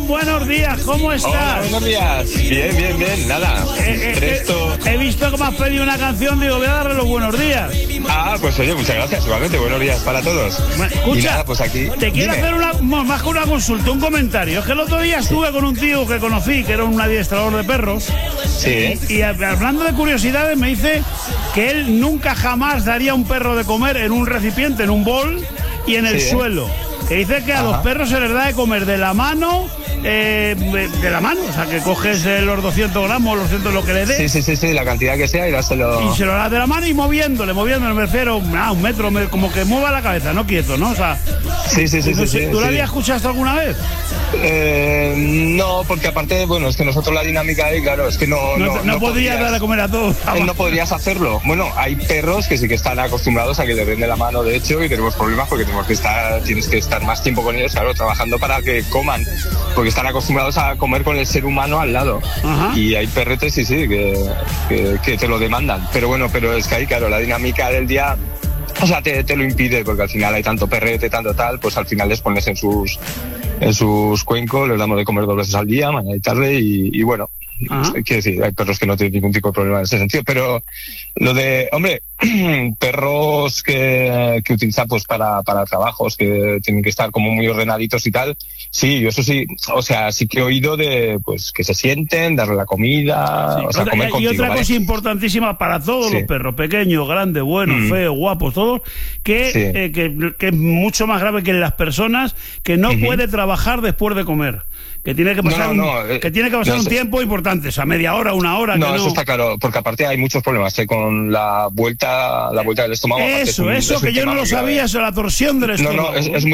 buenos días, ¿cómo estás? Hola, buenos días. Bien, nada. He visto que me has pedido una canción, digo, voy a darle los buenos días. Pues oye, muchas gracias, igualmente, buenos días para todos. Bueno, escucha, y nada, pues aquí, te quiero hacer más que una consulta, un comentario. Es que el otro día estuve con un tío que conocí, que era un adiestrador de perros. Sí. Y hablando de curiosidades, me dice que él nunca jamás daría un perro de comer en un recipiente, en un bol y en el suelo. Que dice que a los perros se les da de comer de la mano, o sea, que coges los 200 gramos, los 200 lo que le dé. Sí, la cantidad que sea y dáselo. Y se lo das de la mano y moviéndole, me refiero a un metro, como que mueva la cabeza, no quieto, ¿no? O sea, Sí. ¿Tú lo habías escuchado alguna vez? No, porque aparte, bueno, es que nosotros la dinámica ahí, claro, es que no podrías dar de comer a todos. No podrías hacerlo. Bueno, hay perros que sí que están acostumbrados a que le den de la mano, de hecho, y tenemos problemas porque tienes que estar más tiempo con ellos, claro, trabajando para que coman, porque están acostumbrados a comer con el ser humano al lado. Ajá. Y hay perretes, que te lo demandan. Pero bueno, es que ahí, claro, la dinámica del día, o sea, te lo impide, porque al final hay tanto perrete, tanto tal, pues al final les pones en sus cuencos, les damos de comer 2 veces al día, mañana y tarde, y bueno. Quiero decir, hay perros que no tienen ningún tipo de problema en ese sentido, pero lo de, hombre, perros que utilizan pues para trabajos que tienen que estar como muy ordenaditos y tal, sí, yo eso sí, o sea, sí que he oído de pues que se sienten, darle la comida, o sea, comer contigo, y otra cosa importantísima para todos los perros, pequeños, grandes, buenos, feos, guapos, todos, que es mucho más grave que las personas, que no puede trabajar después de comer. Que tiene que pasar un tiempo importante, o sea, media hora, 1 hora. Eso está claro, porque aparte hay muchos problemas con la vuelta del estómago. Eso, que yo no lo sabía, eso, la torsión del estómago. Es muy